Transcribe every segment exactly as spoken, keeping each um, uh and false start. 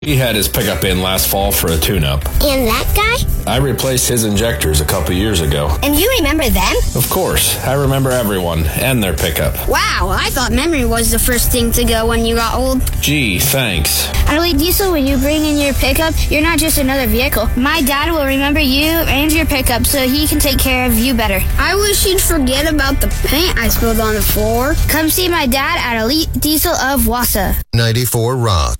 He had his pickup in last fall for a tune-up. And that guy? I replaced his injectors a couple years ago. And you remember them? Of course. I remember everyone and their pickup. Wow, I thought memory was the first thing to go when you got old. Gee, thanks. Adelaide Diesel, when you bring in your pickup, you're not just another vehicle. My dad will remember you and your pickup so he can take care of you better. I wish he'd forget about the paint I spilled on the floor. Come see my dad at Elite Diesel of Wausau. ninety-four Rock.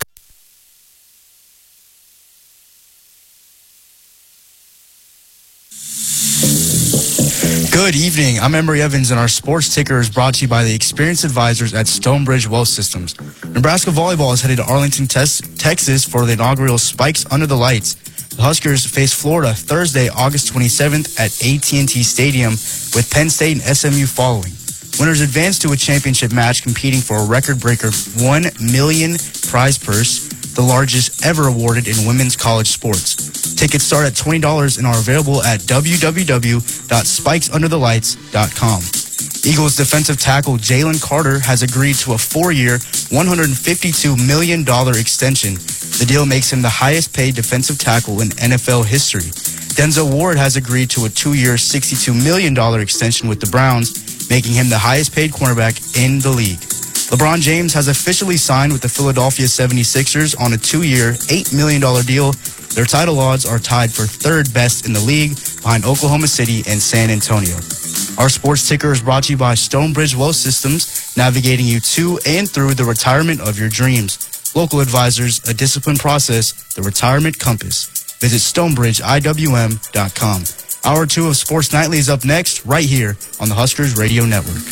Good evening. I'm Emery Evans, and our sports ticker is brought to you by the experienced advisors at Stonebridge Wealth Systems. Nebraska volleyball is headed to Arlington, Texas for the inaugural Spikes Under the Lights. The Huskers face Florida Thursday, August twenty-seventh at A T and T Stadium, with Penn State and S M U following. Winners advance to a championship match competing for a record-breaker one million dollars prize purse, the largest ever awarded in women's college sports. Tickets start at twenty dollars and are available at w w w dot spikes under the lights dot com. Eagles defensive tackle Jalen Carter has agreed to a four-year, one hundred fifty-two million dollars extension. The deal makes him the highest-paid defensive tackle in N F L history. Denzel Ward has agreed to a two-year, sixty-two million dollars extension with the Browns, making him the highest-paid cornerback in the league. LeBron James has officially signed with the Philadelphia seventy-sixers on a two-year, eight million dollars deal. Their title odds are tied for third best in the league behind Oklahoma City and San Antonio. Our sports ticker is brought to you by Stonebridge Wealth Systems, navigating you to and through the retirement of your dreams. Local advisors, a disciplined process, the retirement compass. Visit stonebridge I W M dot com. Hour two of Sports Nightly is up next, right here on the Huskers Radio Network.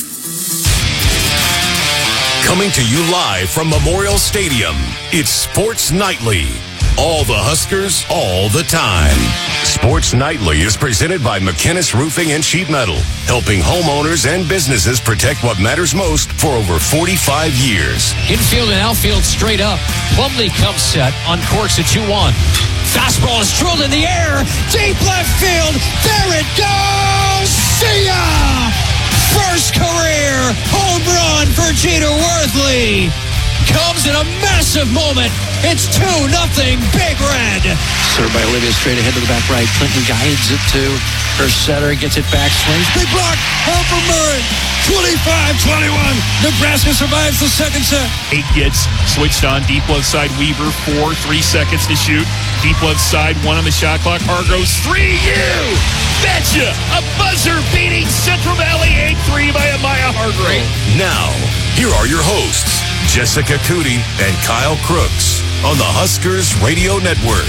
Coming to you live from Memorial Stadium, it's Sports Nightly. All the Huskers, all the time. Sports Nightly is presented by McKinnis Roofing and Sheet Metal, helping homeowners and businesses protect what matters most for over forty-five years. Infield and outfield straight up. Plumlee comes set on course at two one. Fastball is drilled in the air. Deep left field. There it goes. See ya! First career home run for Jeter Worthley. Comes in a massive moment. It's two nothing Big Red. Served by Olivia straight ahead to the back right. Clinton guides it to her setter. Gets it back. Swings. Big block. Harper Murray. twenty-five twenty-one. Nebraska survives the second set. Eight gets switched on. Deep left side. Weaver. Four. Three seconds to shoot. Deep left side. One on the shot clock. Hargroves. Three. You betcha. A buzzer-beating Central Valley eight three by Amaya Hargrove. Now, here are your hosts, Jessica Cootie and Kyle Crooks on the Huskers Radio Network.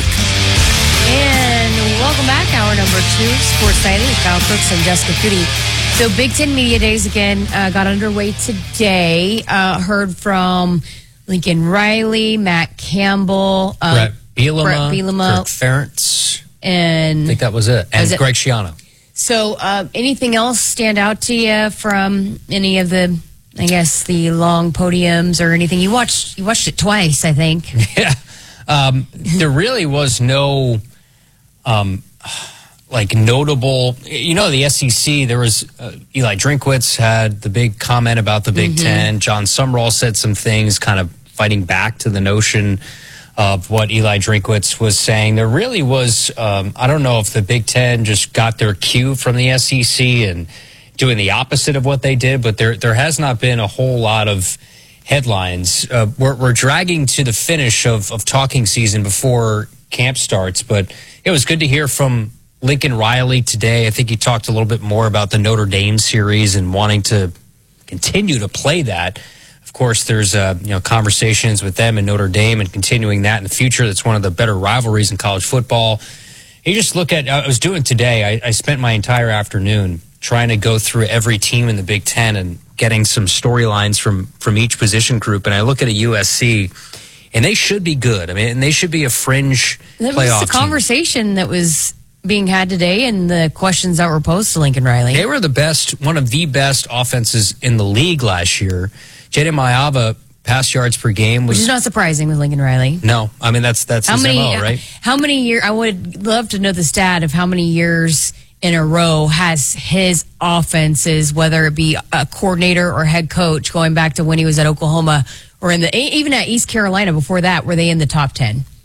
And welcome back. Hour number two, Sports Nightly with Kyle Crooks and Jessica Cootie. So Big Ten Media Days again uh, got underway today. Uh, heard from Lincoln Riley, Matt Campbell, uh, Brett Bielema, Brett Bielema, Kirk Ferentz. And I think that was it. And was it? Greg Schiano. So uh, anything else stand out to you from any of the, I guess, the long podiums or anything? You watched you watched it twice, I think. Yeah. Um, there really was no, um, like, notable, you know, the S E C, there was, uh, Eli Drinkwitz had the big comment about the Big mm-hmm. Ten. John Sumrall said some things kind of fighting back to the notion of what Eli Drinkwitz was saying. There really was, um, I don't know if the Big Ten just got their cue from the S E C and doing the opposite of what they did, but there there has not been a whole lot of headlines. Uh, we're, we're dragging to the finish of, of talking season before camp starts, but it was good to hear from Lincoln Riley today. I think he talked a little bit more about the Notre Dame series and wanting to continue to play that. Of course, there's uh, you know conversations with them and Notre Dame and continuing that in the future. That's one of the better rivalries in college football. You just look at, I was doing today, I, I spent my entire afternoon trying to go through every team in the Big Ten and getting some storylines from, from each position group. And I look at a U S C, and they should be good. I mean, and they should be a fringe that playoff was the conversation team. That was being had today and the questions that were posed to Lincoln Riley. They were the best, one of the best offenses in the league last year. Jaden Mayava, pass yards per game was... Which is not surprising with Lincoln Riley. No. I mean, that's that's how his many, M O, right? How many years... I would love to know the stat of how many years in a row has his offenses, whether it be a coordinator or head coach, going back to when he was at Oklahoma or in the even at East Carolina before that, were they in the top ten?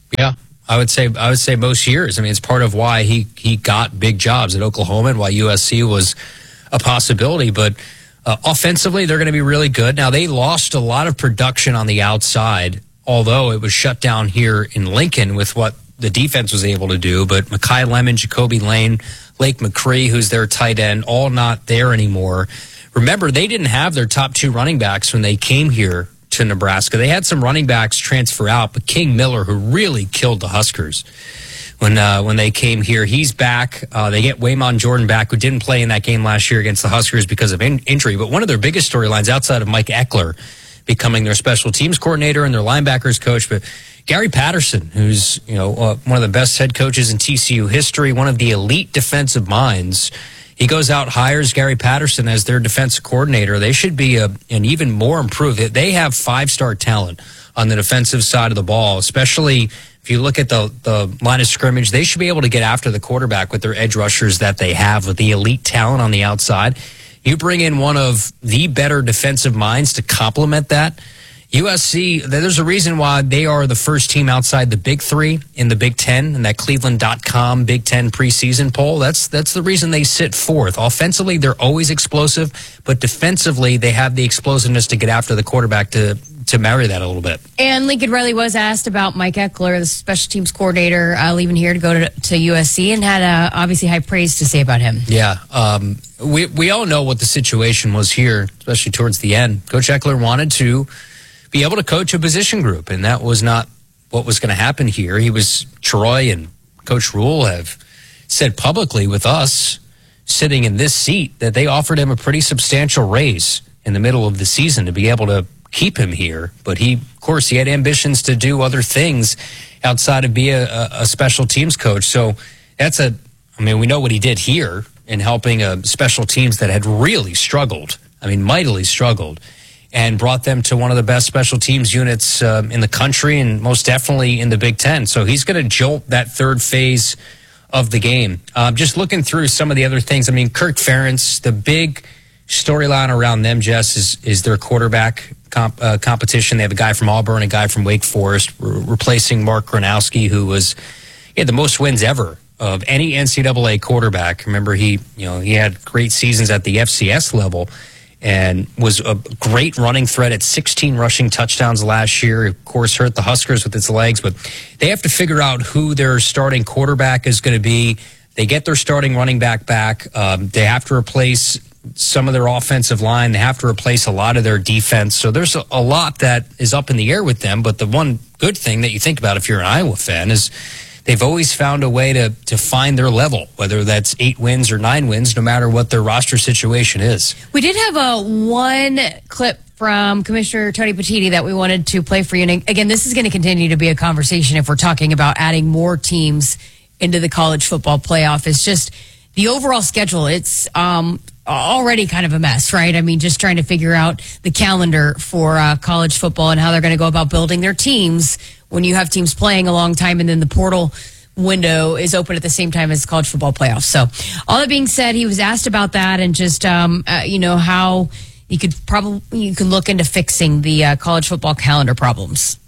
Yeah, I would say I would say most years. I mean, it's part of why he he got big jobs at Oklahoma and why U S C was a possibility. But uh, offensively, they're going to be really good. Now, they lost a lot of production on the outside, although it was shut down here in Lincoln with what the defense was able to do. But Makai Lemon, Jacoby Lane, Lake McCree, who's their tight end, all not there anymore. Remember, they didn't have their top two running backs when they came here to Nebraska. They had some running backs transfer out, but King Miller, who really killed the Huskers when uh, when they came here, he's back. Uh, they get Waymon Jordan back, who didn't play in that game last year against the Huskers because of in- injury. But one of their biggest storylines outside of Mike Eckler becoming their special teams coordinator and their linebackers coach, but Gary Patterson, who's you know uh, one of the best head coaches in T C U history, one of the elite defensive minds. He goes out, hires Gary Patterson as their defensive coordinator. They should be a, an even more improved. They have five-star talent on the defensive side of the ball, especially if you look at the, the line of scrimmage. They should be able to get after the quarterback with their edge rushers that they have with the elite talent on the outside. You bring in one of the better defensive minds to complement that. U S C, there's a reason why they are the first team outside the Big Three in the Big Ten, in that Cleveland dot com Big Ten preseason poll. That's that's the reason they sit fourth. Offensively, they're always explosive, but defensively, they have the explosiveness to get after the quarterback to to marry that a little bit. And Lincoln Riley was asked about Mike Eckler, the special teams coordinator, uh, leaving here to go to, to U S C, and had uh, obviously high praise to say about him. Yeah, um, we we all know what the situation was here, especially towards the end. Coach Eckler wanted to be able to coach a position group, and that was not what was going to happen here. He was, Troy and Coach Rule have said publicly with us sitting in this seat that they offered him a pretty substantial raise in the middle of the season to be able to keep him here. But he, of course, he had ambitions to do other things outside of be a, a special teams coach. So that's a, I mean, we know what he did here in helping a special teams that had really struggled. I mean, mightily struggled. And brought them to one of the best special teams units um, in the country and most definitely in the Big Ten. So he's going to jolt that third phase of the game. Um, just looking through some of the other things, I mean, Kirk Ferentz, the big storyline around them, Jess, is, is their quarterback comp, uh, competition. They have a guy from Auburn, a guy from Wake Forest, re- replacing Mark Gronowski, who was he had the most wins ever of any N C double A quarterback. Remember, he you know he had great seasons at the F C S level. And was a great running threat at sixteen rushing touchdowns last year. Of course, hurt the Huskers with its legs, but they have to figure out who their starting quarterback is going to be. They get their starting running back back. Um, they have to replace some of their offensive line. They have to replace a lot of their defense. So there's a, a lot that is up in the air with them. But the one good thing that you think about if you're an Iowa fan is they've always found a way to, to find their level, whether that's eight wins or nine wins, no matter what their roster situation is. We did have a one clip from Commissioner Tony Petitti that we wanted to play for you. And again, this is going to continue to be a conversation if we're talking about adding more teams into the college football playoff. It's just the overall schedule. It's um, already kind of a mess, right? I mean, just trying to figure out the calendar for uh, college football and how they're going to go about building their teams when you have teams playing a long time and then the portal window is open at the same time as college football playoffs. So all that being said, he was asked about that and just, um, uh, you know, how you could probably, you could look into fixing the uh, college football calendar problems.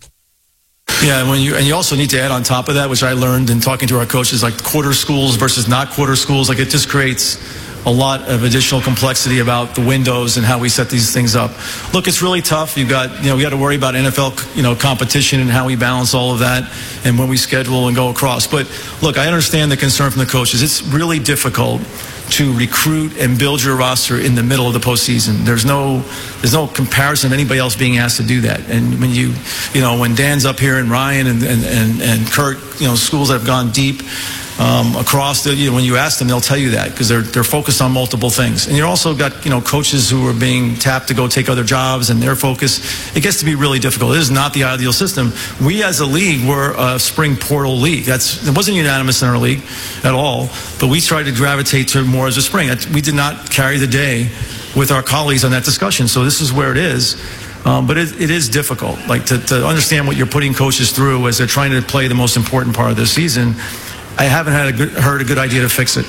Yeah, and when you and you also need to add on top of that, which I learned in talking to our coaches, like quarter schools versus not quarter schools. Like it just creates a lot of additional complexity about the windows and how we set these things up. Look, it's really tough. You've got, you know, we got to worry about N F L, you know, competition and how we balance all of that and when we schedule and go across. But look, I understand the concern from the coaches. It's really difficult to recruit and build your roster in the middle of the postseason. There's no, there's no comparison of anybody else being asked to do that. And when you, you know, when Dan's up here and Ryan and and and, and Kurt, you know, schools that have gone deep. Um, across the, you know, when you ask them, they'll tell you that because they're they're focused on multiple things. And you also got, you know, coaches who are being tapped to go take other jobs and their focus. It gets to be really difficult. It is not the ideal system. We as a league were a spring portal league. That's it wasn't unanimous in our league at all. But we tried to gravitate to more as a spring. We did not carry the day with our colleagues on that discussion. So this is where it is. Um, but it, it is difficult, like to, to understand what you're putting coaches through as they're trying to play the most important part of their season. I haven't had a good, heard a good idea to fix it,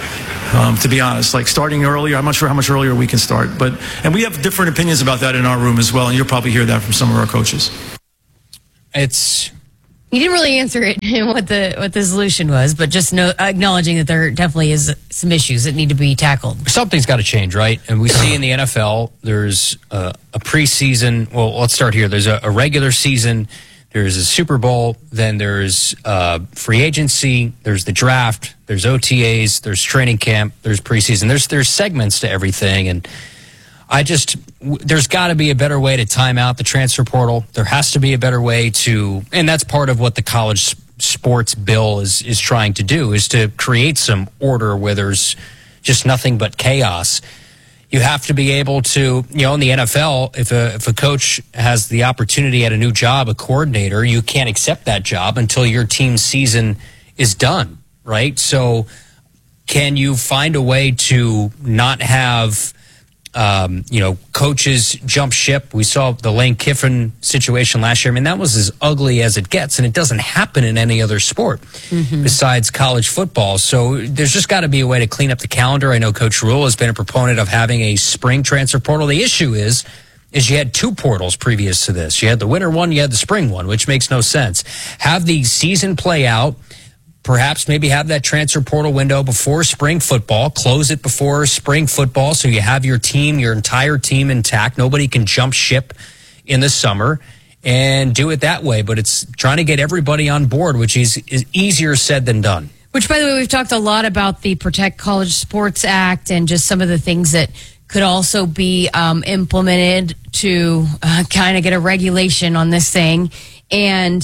um, to be honest. Like starting earlier, I'm not sure how much earlier we can start. But and we have different opinions about that in our room as well, and you'll probably hear that from some of our coaches. It's He didn't really answer it what the what the solution was, but just know, acknowledging that there definitely is some issues that need to be tackled. Something's got to change, right? And we see in the N F L, there's a, a preseason. Well, let's start here. There's a, a regular season. There's a Super Bowl. Then there's uh, free agency. There's the draft. There's O T As. There's training camp. There's preseason. There's there's segments to everything, and I just, there's got to be a better way to time out the transfer portal. There has to be a better way to, and that's part of what the college sports bill is, is trying to do, is to create some order where there's just nothing but chaos. You have to be able to, you know, in the N F L, if a, if a coach has the opportunity at a new job, a coordinator, you can't accept that job until your team's season is done, right? So can you find a way to not have Um, you know, coaches jump ship? We saw the Lane Kiffin situation last year. I mean, that was as ugly as it gets, and it doesn't happen in any other sport mm-hmm. besides college football. So there's just got to be a way to clean up the calendar. I know Coach Rule has been a proponent of having a spring transfer portal. The issue is, is you had two portals previous to this. You had the winter one, you had the spring one, which makes no sense. Have the season play out. Perhaps maybe have that transfer portal window before spring football, close it before spring football so you have your team, your entire team intact. Nobody can jump ship in the summer, and do it that way. But it's trying to get everybody on board, which is, is easier said than done. Which, by the way, we've talked a lot about the Protect College Sports Act and just some of the things that could also be um, implemented to uh, kind of get a regulation on this thing. And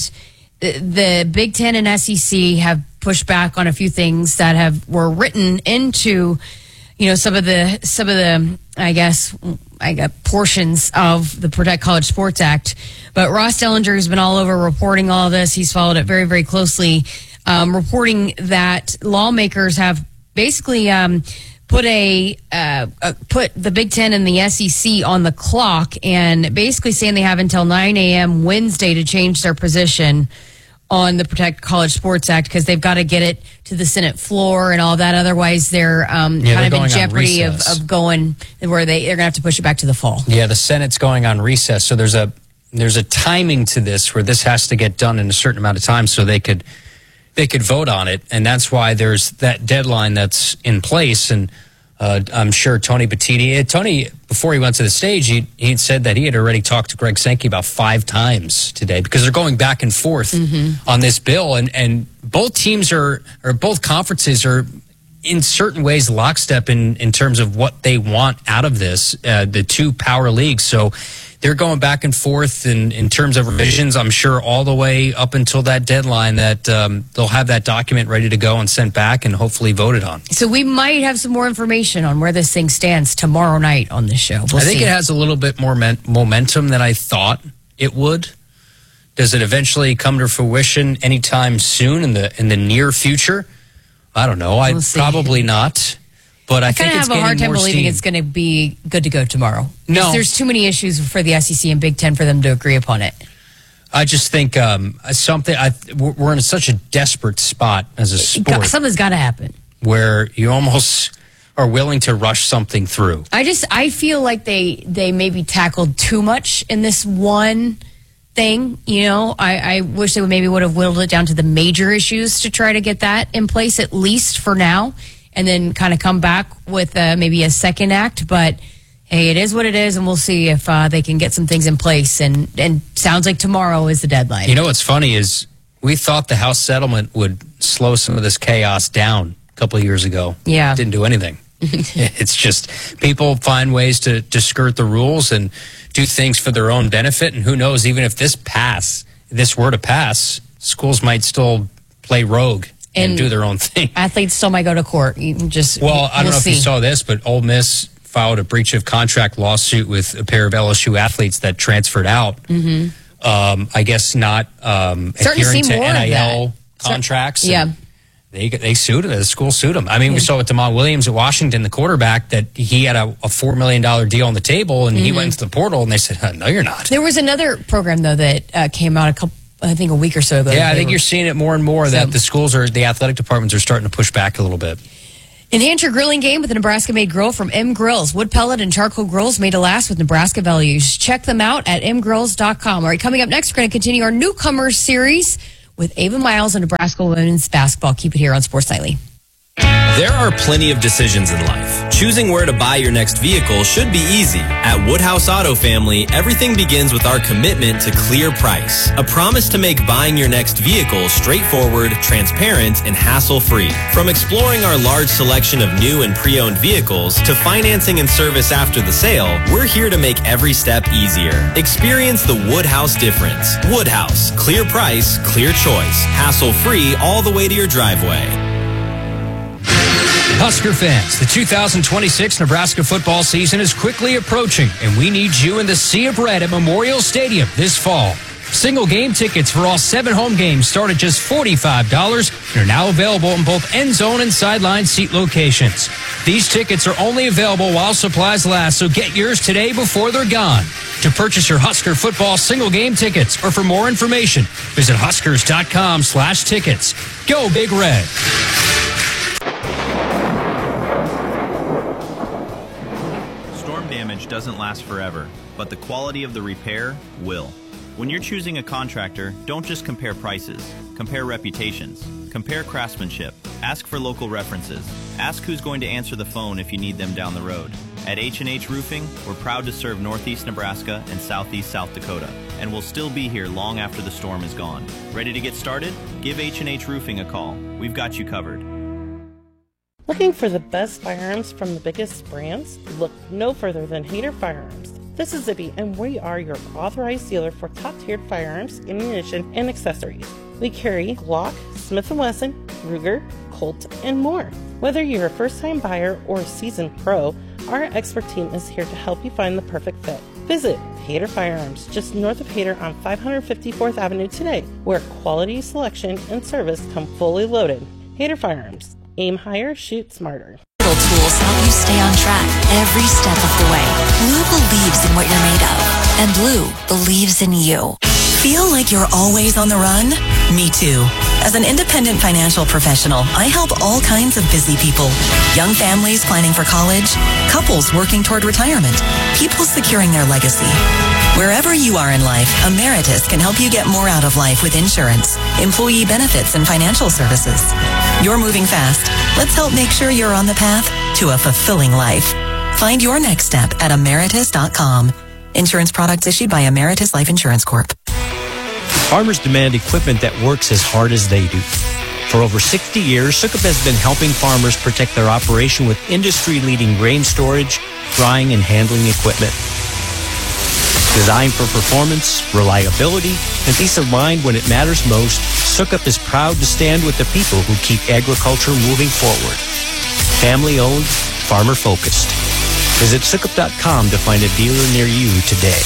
the Big Ten and S E C have pushed back on a few things that have were written into, you know, some of the some of the I guess I got portions of the Protect College Sports Act. But Ross Dellinger has been all over reporting all of this. He's followed it very, very closely, um, reporting that lawmakers have basically um, put a uh, uh, put the Big Ten and the S E C on the clock, and basically saying they have until nine a.m. Wednesday to change their position on the Protect College Sports Act, because they've got to get it to the Senate floor and all that. Otherwise, they're um, yeah, kind they're of in jeopardy of, of going where they, they're going to have to push it back to the fall. Yeah, the Senate's going on recess. So there's a there's a timing to this where this has to get done in a certain amount of time so they could they could vote on it. And that's why there's that deadline that's in place. And Uh, I'm sure Tony Bettini, Tony, before he went to the stage, he he said that he had already talked to Greg Sankey about five times today, because they're going back and forth mm-hmm. on this bill. And, and both teams are, or both conferences are in certain ways lockstep in, in terms of what they want out of this, uh, the two power leagues. So they're going back and forth in, in terms of revisions, I'm sure, all the way up until that deadline that um, they'll have that document ready to go and sent back and hopefully voted on. So we might have some more information on where this thing stands tomorrow night on this show. We'll I think see. it has a little bit more men- momentum than I thought it would. Does it eventually come to fruition anytime soon in the in the near future? I don't know. I We'll see. Probably not. But I, I think kind of it's have a hard time more believing steam. it's going to be good to go tomorrow. No. There's too many issues for the S E C and Big Ten for them to agree upon it. I just think um, something. I, we're in such a desperate spot as a sport. Something's got to happen. Where you almost are willing to rush something through. I just I feel like they they maybe tackled too much in this one thing. You know, I, I wish they would maybe would have whittled it down to the major issues to try to get that in place, at least for now, and then kind of come back with uh, maybe a second act. But hey, it is what it is, and we'll see if uh, they can get some things in place. And and sounds like tomorrow is the deadline. You know what's funny is we thought the House settlement would slow some of this chaos down a couple of years ago. Yeah. It didn't do anything. It's just people find ways to, to skirt the rules and do things for their own benefit. And who knows, even if this pass, this were to pass, schools might still play rogue and, and do their own thing. Athletes still might go to court. You can just well, I don't we'll know see. if you saw this, but Ole Miss filed a breach of contract lawsuit with a pair of L S U athletes that transferred out. Mm-hmm. Um, I guess not um, Starting to adhering see to more of N I L that. contracts. Yeah. They they sued him. The school sued him. I mean, we saw with Damon Williams at Washington, the quarterback, that he had a, a four million dollars deal on the table, and mm-hmm. he went into the portal, and they said, no, you're not. There was another program, though, that uh, came out a couple, I think a week or so ago. Yeah, I think were, you're seeing it more and more so. that the schools are, the athletic departments are starting to push back a little bit. Enhance your grilling game with a Nebraska-made grill from M Grills. Wood pellet and charcoal grills made to last with Nebraska values. Check them out at m grills dot com. All right, coming up next, we're going to continue our newcomers series with Ava Miles and Nebraska women's basketball. Keep it here on Sports Nightly. There are plenty of decisions in life. Choosing where to buy your next vehicle should be easy. At Woodhouse Auto Family, everything begins with our commitment to clear price. A promise to make buying your next vehicle straightforward, transparent, and hassle-free. From exploring our large selection of new and pre-owned vehicles to financing and service after the sale, we're here to make every step easier. Experience the Woodhouse difference. Woodhouse. Clear price, clear choice. Hassle-free all the way to your driveway. Husker fans, the two thousand twenty-six Nebraska football season is quickly approaching, and we need you in the Sea of Red at Memorial Stadium this fall. Single game tickets for all seven home games start at just forty-five dollars and are now available in both end zone and sideline seat locations. These tickets are only available while supplies last, so get yours today before they're gone. To purchase your Husker football single game tickets or for more information, visit huskers.com slash tickets. Go Big Red. Doesn't last forever, but the quality of the repair will. When you're choosing a contractor, don't just compare prices. Compare reputations. Compare craftsmanship. Ask for local references. Ask who's going to answer the phone if you need them down the road. At H and H Roofing, we're proud to serve Northeast Nebraska and Southeast South Dakota, and we'll still be here long after the storm is gone. Ready to get started? Give H and H Roofing a call. We've got you covered. Looking for the best firearms from the biggest brands? Look no further than Hayter Firearms. This is Zibby, and we are your authorized dealer for top-tiered firearms, ammunition, and accessories. We carry Glock, Smith and Wesson, Ruger, Colt, and more. Whether you're a first-time buyer or a seasoned pro, our expert team is here to help you find the perfect fit. Visit Hayter Firearms, just north of Hayter on five fifty-fourth Avenue today, where quality, selection, and service come fully loaded. Hayter Firearms. Aim higher, shoot smarter. Tools help you stay on track every step of the way. Blue believes in what you're made of, and Blue believes in you. Feel like you're always on the run? Me too. As an independent financial professional, I help all kinds of busy people. Young families planning for college, couples working toward retirement, people securing their legacy. Wherever you are in life, Emeritus can help you get more out of life with insurance, employee benefits, and financial services. You're moving fast. Let's help make sure you're on the path to a fulfilling life. Find your next step at emeritus dot com. Insurance products issued by Emeritus Life Insurance Corp. Farmers demand equipment that works as hard as they do. For over sixty years, Sukup has been helping farmers protect their operation with industry-leading grain storage, drying, and handling equipment. Designed for performance, reliability, and peace of mind when it matters most, Sukup is proud to stand with the people who keep agriculture moving forward. Family-owned, farmer-focused. Visit Sukup dot com to find a dealer near you today.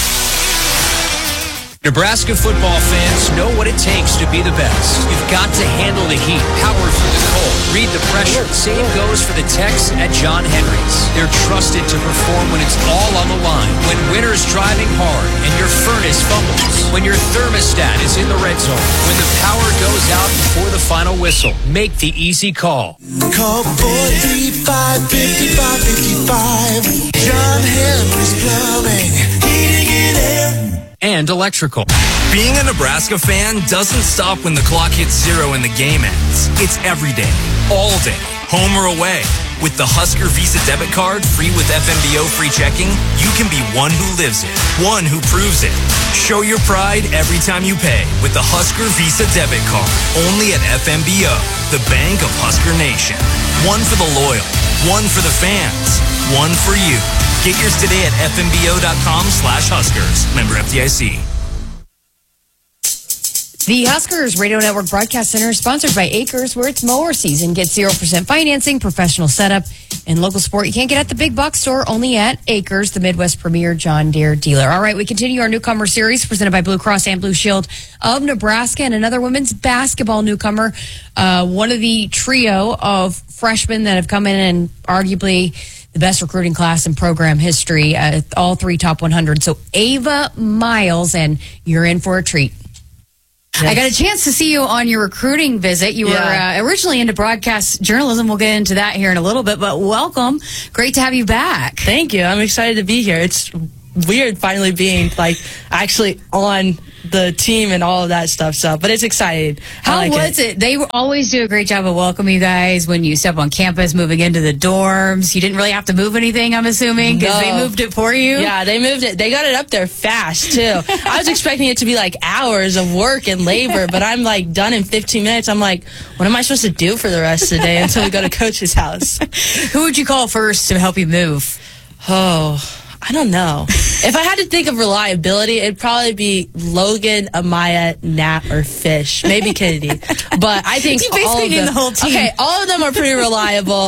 Nebraska football fans know what it takes to be the best. You've got to handle the heat, power through the cold, read the pressure. Same goes for the techs at John Henry's. They're trusted to perform when it's all on the line, when winter's driving hard and your furnace fumbles, when your thermostat is in the red zone, when the power goes out before the final whistle. Make the easy call. Call four three five, five five five five. John Henry's Plumbing, heating and air. And electrical. Being a Nebraska fan doesn't stop when the clock hits zero and the game ends. It's every day, all day, home or away. With the Husker Visa debit card, free with F M B O free checking, you can be one who lives it, one who proves it. Show your pride every time you pay with the Husker Visa debit card, only at F M B O, the bank of Husker Nation. One for the loyal, one for the fans, one for you. Get yours today at F M B O dot com slash Huskers. Member F D I C. The Huskers Radio Network Broadcast Center is sponsored by Acres, where it's mower season. Get zero percent financing, professional setup, and local support you can't get at the big box store, only at Acres, the Midwest premier John Deere dealer. All right, we continue our newcomer series presented by Blue Cross and Blue Shield of Nebraska, and another women's basketball newcomer, uh, one of the trio of freshmen that have come in and arguably the best recruiting class in program history, uh, all three top one hundred. So Ava Miles, and you're in for a treat. Yes. I got a chance to see you on your recruiting visit. You Yeah. were uh, originally into broadcast journalism. We'll get into that here in a little bit, but welcome. Great to have you back. Thank you. I'm excited to be here. It's weird finally being like actually on the team and all of that stuff. So, but it's exciting. How like was it? it? They always do a great job of welcoming you guys when you step on campus, moving into the dorms. You didn't really have to move anything, I'm assuming, because No. they moved it for you. Yeah, they moved it. They got it up there fast too. I was expecting it to be like hours of work and labor, but I'm like done in fifteen minutes. I'm like, what am I supposed to do for the rest of the day until we go to coach's house? Who would you call first to help you move? Oh, I don't know. If I had to think of reliability, it'd probably be Logan, Amaya, Nat, or Fish. Maybe Kennedy. But I think You basically all of need them, the whole team. Okay, all of them are pretty reliable.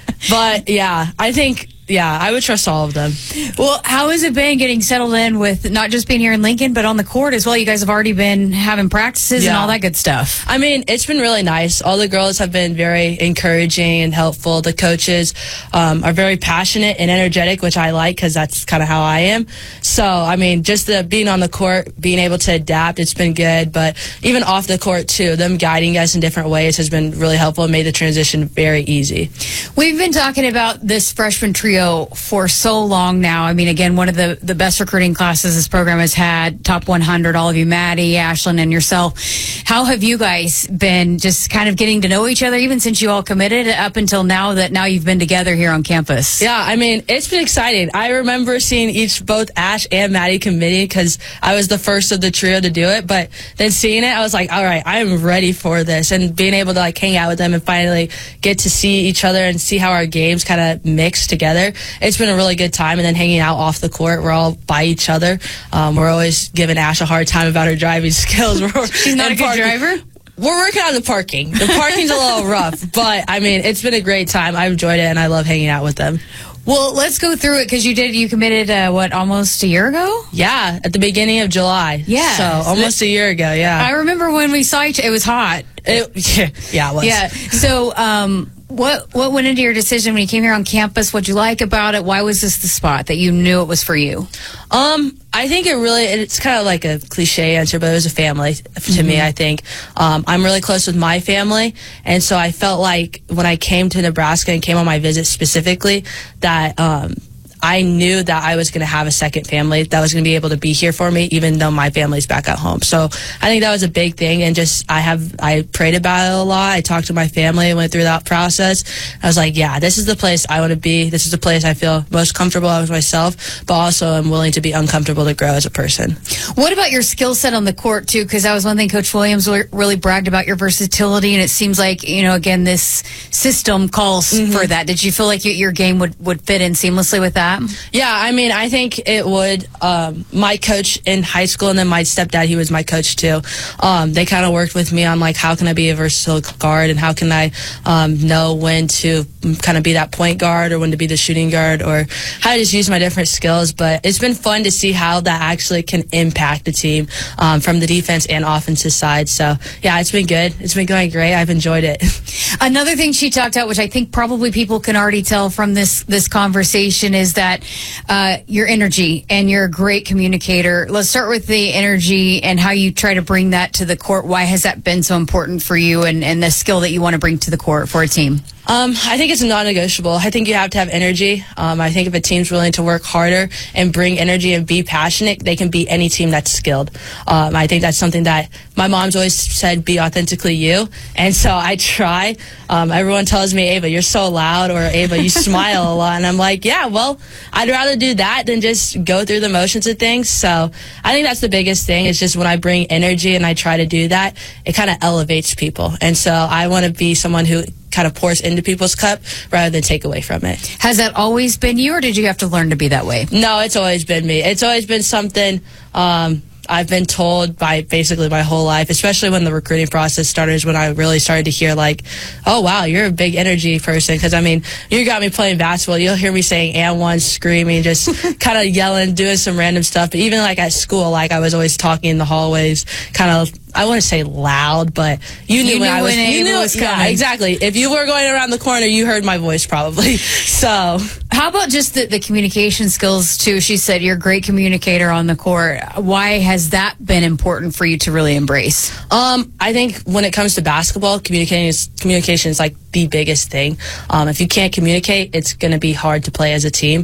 But yeah, I think, yeah, I would trust all of them. Well, how has it been getting settled in with not just being here in Lincoln, but on the court as well? You guys have already been having practices and Yeah. all that good stuff. I mean, it's been really nice. All the girls have been very encouraging and helpful. The coaches um, are very passionate and energetic, which I like because that's kind of how I am. So, I mean, just the being on the court, being able to adapt, it's been good. But even off the court, too, them guiding us in different ways has been really helpful and made the transition very easy. We've been talking about this freshman trio for so long now. I mean, again, one of the, the best recruiting classes this program has had, top one hundred, all of you, Maddie, Ashlyn, and yourself. How have you guys been just kind of getting to know each other, even since you all committed up until now that now you've been together here on campus? Yeah, I mean, it's been exciting. I remember seeing each, both Ash and Maddie committing because I was the first of the trio to do it. But then seeing it, I was like, all right, I am ready for this. And being able to like hang out with them and finally get to see each other and see how our games kind of mix together, it's been a really good time. And then hanging out off the court, we're all by each other. Um, we're always giving Ash a hard time about her driving skills. She's not a good driver? We're working on the parking. The parking's a little rough, but I mean, it's been a great time. I've enjoyed it, and I love hanging out with them. Well, let's go through it because you did, you committed, uh, what, almost a year ago? Yeah, at the beginning of July. Yeah. So almost a year ago, yeah. I remember when we saw each, it was hot. It, yeah, yeah, it was. Yeah. So, um, what what went into your decision when you came here on campus? What'd you like about it? Why was this the spot that you knew it was for you? Um, I think it really, it's kind of like a cliche answer, but it was a family to Mm-hmm. me, I think. Um, I'm really close with my family, and so I felt like when I came to Nebraska and came on my visit specifically, that um, I knew that I was going to have a second family that was going to be able to be here for me, even though my family's back at home. So I think that was a big thing, and just I have I prayed about it a lot. I talked to my family and went through that process. I was like, yeah, this is the place I want to be. This is the place I feel most comfortable with myself, but also I'm willing to be uncomfortable to grow as a person. What about your skill set on the court, too? Because that was one thing Coach Williams really bragged about, your versatility, and it seems like, you know, again, this system calls Mm-hmm. for that. Did you feel like you, your game would, would fit in seamlessly with that? Yeah, I mean, I think it would. Um, my coach in high school, and then my stepdad, he was my coach too. Um, they kind of worked with me on like how can I be a versatile guard, and how can I um, know when to kind of be that point guard or when to be the shooting guard, or how to just use my different skills. But it's been fun to see how that actually can impact the team um, from the defense and offensive side. So yeah, it's been good. It's been going great. I've enjoyed it. Another thing she talked about, which I think probably people can already tell from this this conversation, is that uh, your energy, and you're a great communicator. Let's start with the energy and how you try to bring that to the court. Why has that been so important for you, and, and the skill that you want to bring to the court for a team? Um, I think it's non-negotiable. I think you have to have energy. Um, I think if a team's willing to work harder and bring energy and be passionate, they can beat any team that's skilled. Um, I think that's something that my mom's always said, be authentically you. And so I try. Um, everyone tells me, Ava, you're so loud, or Ava, you smile a lot. And I'm like, yeah, well, I'd rather do that than just go through the motions of things. So I think that's the biggest thing. It's just when I bring energy and I try to do that, it kind of elevates people. And so I want to be someone who kind of pours into people's cup rather than take away from it. Has that always been you, or did you have to learn to be that way? No, it's always been me. It's always been something um, I've been told by basically my whole life, especially when the recruiting process started, is when I really started to hear like, oh, wow, you're a big energy person. Because, I mean, you got me playing basketball. You'll hear me saying and one, screaming, just kind of yelling, doing some random stuff. But even like at school, like I was always talking in the hallways, kind of, I wouldn't say loud, but you knew, You when knew I was, when you it knew, was yeah, coming. exactly. If you were going around the corner, you heard my voice probably. So how about just the, the communication skills too? She said you're a great communicator on the court. Why has that been important for you to really embrace? Um, I think when it comes to basketball, communicating is, communication is like the biggest thing. Um, if you can't communicate, it's going to be hard to play as a team.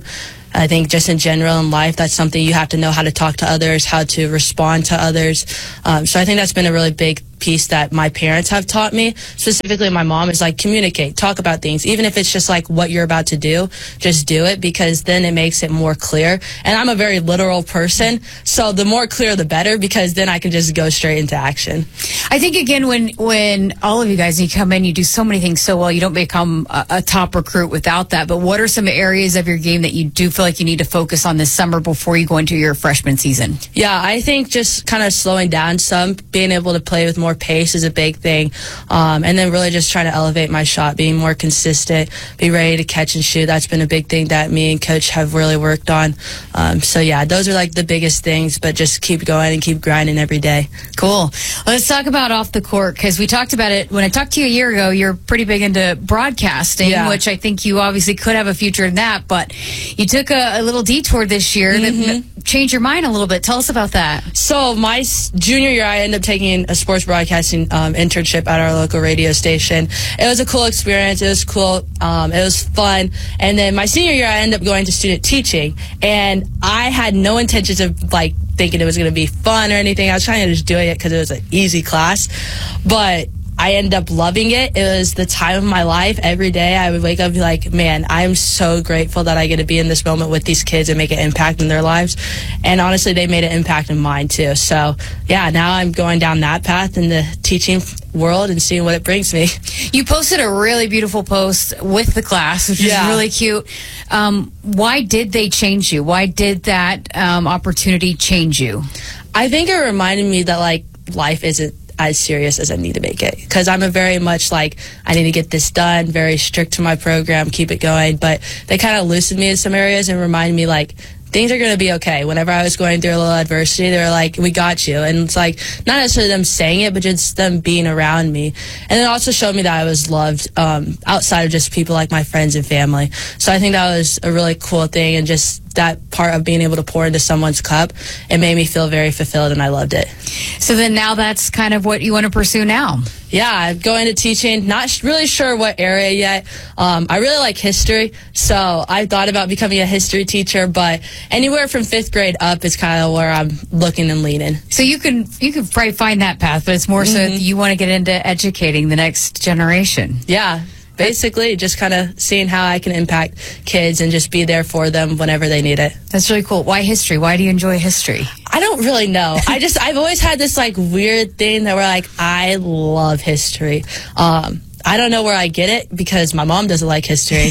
I think just in general in life, that's something you have to know how to talk to others, how to respond to others. Um, so I think that's been a really big piece that my parents have taught me, specifically my mom, is like communicate, talk about things, even if it's just like what you're about to do, just do it, because then it makes it more clear. And I'm a very literal person, so the more clear the better, because then I can just go straight into action. I think again, when when all of you guys, you come in, you do so many things so well, you don't become a, a top recruit without that. But what are some areas of your game that you do feel like you need to focus on this summer before you go into your freshman season? Yeah, I think just kind of slowing down some, being able to play with more pace is a big thing, um, and then really just trying to elevate my shot, being more consistent, be ready to catch and shoot. That's been a big thing that me and coach have really worked on. Um, so yeah, those are like the biggest things, but just keep going and keep grinding every day. Cool. Let's talk about off the court, because we talked about it when I talked to you a year ago. You're pretty big into broadcasting, Yeah. which I think you obviously could have a future in that, but you took a, a little detour this year Mm-hmm. that changed your mind a little bit. Tell us about that. So my s- junior year, I ended up taking a sports broadcasting um, internship at our local radio station. It was a cool experience. It was cool. Um, it was fun. And then my senior year, I ended up going to student teaching, and I had no intentions of like thinking it was going to be fun or anything. I was trying to just do it because it was an easy class, but I ended up loving it. It was the time of my life. Every day I would wake up and be like, man, I'm so grateful that I get to be in this moment with these kids and make an impact in their lives. And honestly, they made an impact in mine too. So yeah, now I'm going down that path in the teaching world and seeing what it brings me. You posted a really beautiful post with the class, which Yeah. is really cute. Um, why did they change you? Why did that um, opportunity change you? I think it reminded me that like life isn't as serious as I need to make it, because I'm a very much like, I need to get this done, very strict to my program, keep it going. But they kind of loosened me in some areas and reminded me like, things are going to be okay. Whenever I was going through a little adversity, they were like, we got you. And it's like, not necessarily them saying it, but just them being around me. And it also showed me that I was loved um, outside of just people like my friends and family. So I think that was a really cool thing, and just that part of being able to pour into someone's cup, it made me feel very fulfilled, and I loved it. So then now that's kind of what you want to pursue now. Yeah, I'm going into teaching. Not sh- really sure what area yet. Um, I really like history, so I thought about becoming a history teacher, but anywhere from fifth grade up is kind of where I'm looking and leaning. So you can you can probably find that path, but it's more so Mhm. that you want to get into educating the next generation. Yeah, basically just kind of seeing how I can impact kids and just be there for them whenever they need it. That's really cool. Why history? Why do you enjoy history? I don't really know. I just, I've always had this like weird thing that we're like, I love history. Um, I don't know where I get it, because my mom doesn't like history.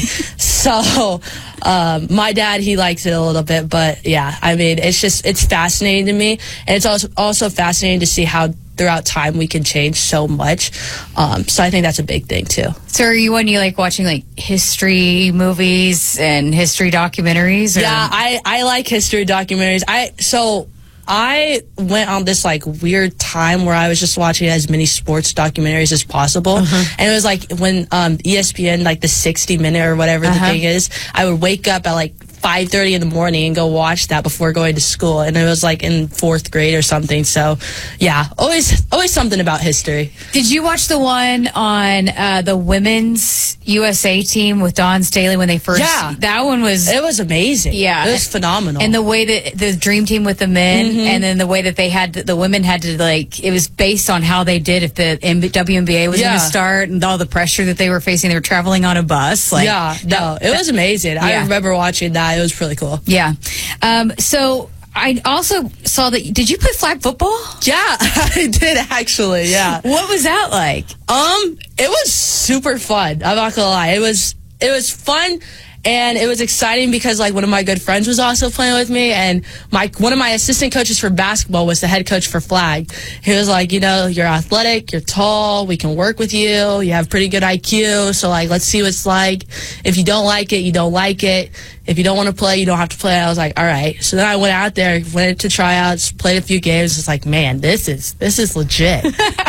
So, um, my dad, he likes it a little bit, but yeah, I mean, it's just, it's fascinating to me. And it's also, also fascinating to see how throughout time we can change so much. Um, so I think that's a big thing too. So are you one you like watching like history movies and history documentaries? Or? Yeah, I, I like history documentaries. I so I went on this like weird time where I was just watching as many sports documentaries as possible. Uh-huh. And it was like when um, E S P N, like the sixty minute or whatever Uh-huh. the thing is, I would wake up at like five thirty in the morning and go watch that before going to school. And it was like in fourth grade or something. So yeah, always always something about history. Did you watch the one on uh, the women's U S A team with Dawn Staley when they first? Yeah. That one was... It was amazing. Yeah. It was phenomenal. And the way that the dream team with the men, Mhm. and then the way that they had, to, the women had to like, it was based on how they did if the M- W N B A was Yeah. going to start, and all the pressure that they were facing. They were traveling on a bus. Like, yeah, no, it was amazing. I Yeah. remember watching that. It was really cool. Yeah. Um, so I also saw that. Did you play flag football? Yeah, I did actually. Yeah. What was that like? Um, it was super fun. I'm not gonna lie. It was it was fun. And it was exciting because like one of my good friends was also playing with me, and my one of my assistant coaches for basketball was the head coach for flag. He was like, you know, you're athletic, you're tall, we can work with you, you have pretty good I Q, so like let's see what it's like. If you don't like it, you don't like it. If you don't want to play, you don't have to play. I was like, all right. So then I went out there, went to tryouts, played a few games. It's like, man, this is this is legit.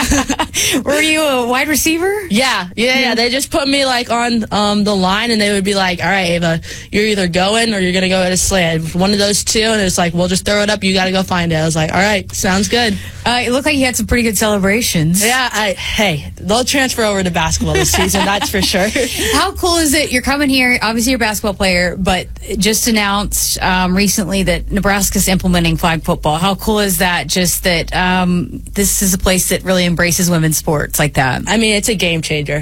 Were you a wide receiver? Yeah, yeah, yeah. They just put me like on um, the line, and they would be like, all right, Ava, you're either going or you're going to go at a slant. One of those two, and it's like, we'll just throw it up. You got to go find it. I was like, all right, sounds good. Uh, it looked like you had some pretty good celebrations. Yeah, I, hey, they'll transfer over to basketball this season, that's for sure. How cool is it? You're coming here, obviously you're a basketball player, but uh, just announced um, recently that Nebraska's implementing flag football. How cool is that? Just that um, this is a place that really embraces women's sports like that. I mean, it's a game changer.